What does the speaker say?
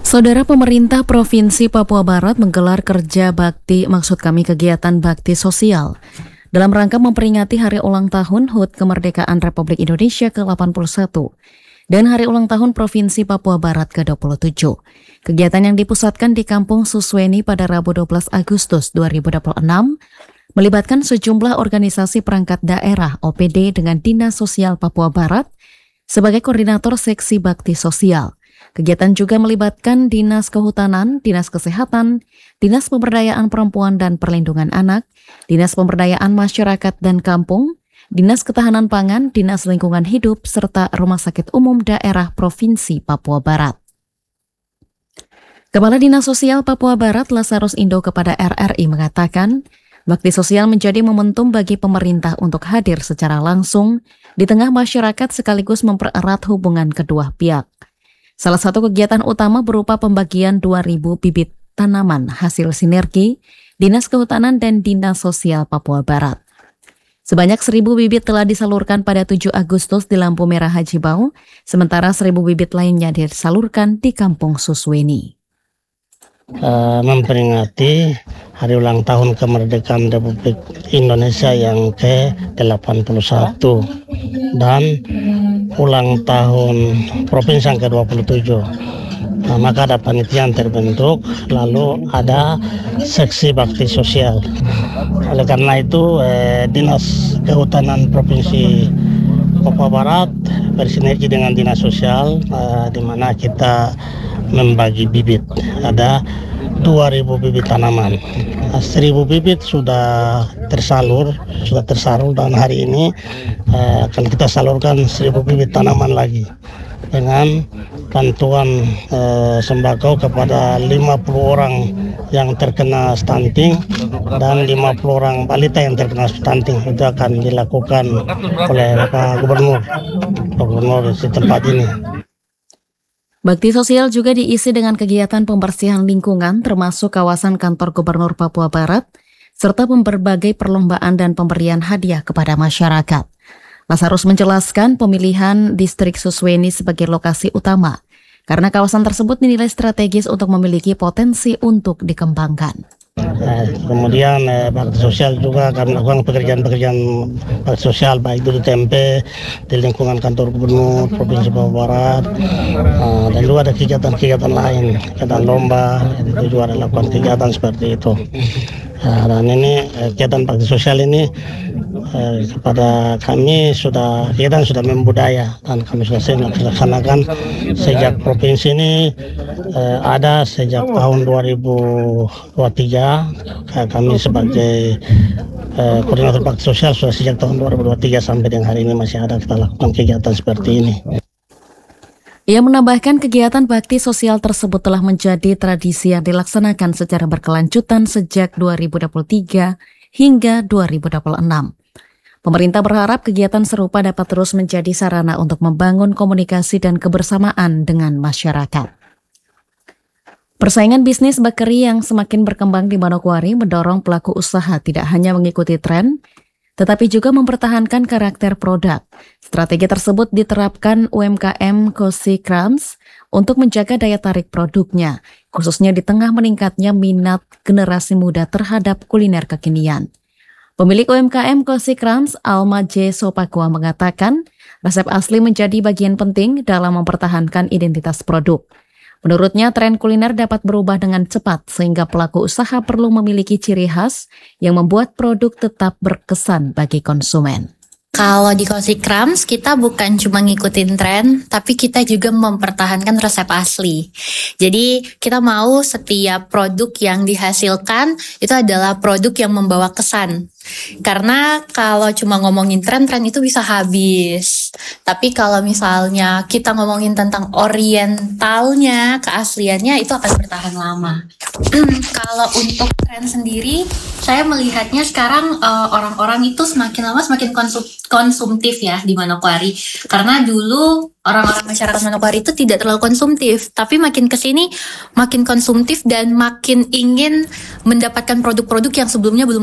Saudara, pemerintah Provinsi Papua Barat menggelar kegiatan bakti sosial dalam rangka memperingati hari ulang tahun HUT Kemerdekaan Republik Indonesia ke-81 dan hari ulang tahun Provinsi Papua Barat ke-27. Kegiatan yang dipusatkan di Kampung Susweni pada Rabu 12 Agustus 2026 melibatkan sejumlah organisasi perangkat daerah OPD dengan Dinas Sosial Papua Barat sebagai koordinator seksi bakti sosial. Kegiatan juga melibatkan Dinas Kehutanan, Dinas Kesehatan, Dinas Pemberdayaan Perempuan dan Perlindungan Anak, Dinas Pemberdayaan Masyarakat dan Kampung, Dinas Ketahanan Pangan, Dinas Lingkungan Hidup, serta Rumah Sakit Umum Daerah Provinsi Papua Barat. Kepala Dinas Sosial Papua Barat, Lazarus Indo, kepada RRI mengatakan, bakti sosial menjadi momentum bagi pemerintah untuk hadir secara langsung di tengah masyarakat sekaligus mempererat hubungan kedua pihak. Salah satu kegiatan utama berupa pembagian 2.000 bibit tanaman hasil sinergi Dinas Kehutanan dan Dinas Sosial Papua Barat. Sebanyak 1.000 bibit telah disalurkan pada 7 Agustus di Lampu Merah Haji Bau, sementara 1.000 bibit lainnya disalurkan di Kampung Susweni. Memperingati hari ulang tahun kemerdekaan Republik Indonesia yang ke-81 dan ulang tahun Provinsi yang ke-27. Maka ada panitia yang terbentuk, lalu ada seksi bakti sosial. Oleh karena itu, Dinas Kehutanan Provinsi Papua Barat bersinergi dengan Dinas Sosial, di mana kita membagi bibit. Ada 2.000 bibit tanaman. 1.000 bibit sudah tersalur dan hari ini akan kita salurkan 1.000 bibit tanaman lagi dengan bantuan sembako kepada 50 orang yang terkena stunting dan 50 orang balita yang terkena stunting. Itu akan dilakukan oleh Bapak Gubernur di tempat ini. Bakti sosial juga diisi dengan kegiatan pembersihan lingkungan termasuk kawasan kantor Gubernur Papua Barat serta berbagai perlombaan dan pemberian hadiah kepada masyarakat. Lazarus menjelaskan pemilihan distrik Susweni sebagai lokasi utama karena kawasan tersebut dinilai strategis untuk memiliki potensi untuk dikembangkan. Kemudian bakti sosial juga kami lakukan pekerjaan-pekerjaan bakti sosial baik itu di TMP, di lingkungan kantor Gubernur Provinsi Papua Barat, dan juga ada kegiatan-kegiatan lain, kegiatan lomba, itu juga ada lakukan kegiatan seperti itu. Dan ini kegiatan bakti sosial ini kepada kami kegiatan sudah membudaya dan kami sudah sering laksanakan sejak provinsi ini ada sejak tahun 2023. Kami sebagai koordinator bakti sosial sudah sejak tahun 2023 sampai dengan hari ini masih ada kita lakukan kegiatan seperti ini. Ia menambahkan kegiatan bakti sosial tersebut telah menjadi tradisi yang dilaksanakan secara berkelanjutan sejak 2023 hingga 2026. Pemerintah berharap kegiatan serupa dapat terus menjadi sarana untuk membangun komunikasi dan kebersamaan dengan masyarakat. Persaingan bisnis bakery yang semakin berkembang di Manokwari mendorong pelaku usaha tidak hanya mengikuti tren, tetapi juga mempertahankan karakter produk. Strategi tersebut diterapkan UMKM Kosi Krams untuk menjaga daya tarik produknya, khususnya di tengah meningkatnya minat generasi muda terhadap kuliner kekinian. Pemilik UMKM Kosi Krams, Alma J. Sopakua, mengatakan resep asli menjadi bagian penting dalam mempertahankan identitas produk. Menurutnya, tren kuliner dapat berubah dengan cepat sehingga pelaku usaha perlu memiliki ciri khas yang membuat produk tetap berkesan bagi konsumen. Kalau di Kosi Krams, kita bukan cuma ngikutin tren, tapi kita juga mempertahankan resep asli. Jadi kita mau setiap produk yang dihasilkan itu adalah produk yang membawa kesan. Karena kalau cuma ngomongin tren itu bisa habis. Tapi kalau misalnya kita ngomongin tentang orientalnya, keasliannya, itu akan bertahan lama. Kalau untuk tren sendiri, saya melihatnya sekarang orang-orang itu semakin lama semakin konsumtif ya di Manokwari. Karena dulu orang-orang masyarakat Manokwari itu tidak terlalu konsumtif, tapi makin kesini makin konsumtif dan makin ingin mendapatkan produk-produk yang sebelumnya belum